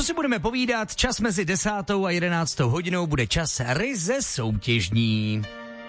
Co si budeme povídat, čas mezi 10. a 11. hodinou bude čas ryze soutěžní.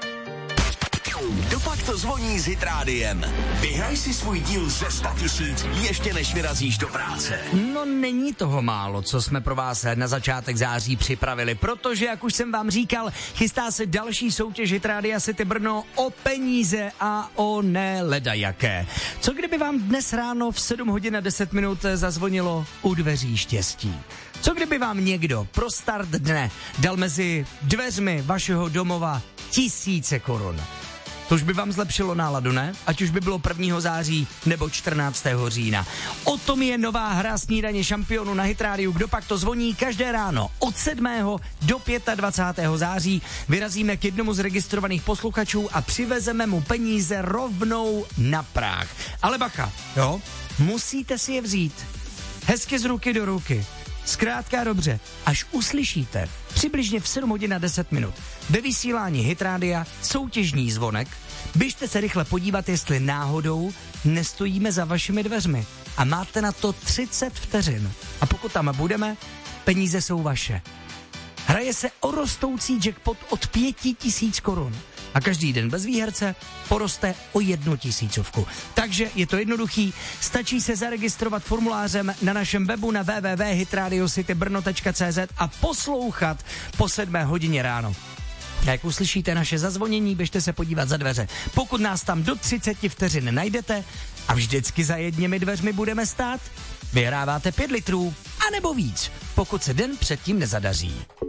Dopak to zvoní s Hit Rádiem. Vyhraj si svůj díl ze 100 000 ještě než vyrazíš do práce. No není toho málo, co jsme pro vás na začátek září připravili, protože, jak už jsem vám říkal, chystá se další soutěž Hit Rádia City Brno o peníze a o neledajaké. Co kdyby vám dnes ráno v 7 hodin a 10 minut zazvonilo u dveří štěstí? Co kdyby vám někdo pro start dne dal mezi dveřmi vašeho domova 1000 korun? To už by vám zlepšilo náladu, ne? Ať už by bylo 1. září nebo 14. října. O tom je nová hra Snídaně šampionů na Hit Rádiu. Kdo pak to zvoní? Každé ráno od 7. do 25. září vyrazíme k jednomu z registrovaných posluchačů a přivezeme mu peníze rovnou na práh. Ale bacha, jo? Musíte si je vzít. Hezky z ruky do ruky. Zkrátka dobře, až uslyšíte přibližně v 7 hodin a 10 minut ve vysílání Hit Rádia soutěžní zvonek, běžte se rychle podívat, jestli náhodou nestojíme za vašimi dveřmi a máte na to 30 vteřin. A pokud tam budeme, peníze jsou vaše. Hraje se o rostoucí jackpot od 5000 korun. A každý den bez výherce poroste o 1000. Takže je to jednoduchý, stačí se zaregistrovat formulářem na našem webu na www.hitradiocitybrno.cz a poslouchat po 7 hodině ráno. Jak uslyšíte naše zazvonění, běžte se podívat za dveře. Pokud nás tam do 30 vteřin najdete a vždycky za jedněmi dveřmi budeme stát, vyhráváte 5 litrů, anebo víc, pokud se den předtím nezadaří.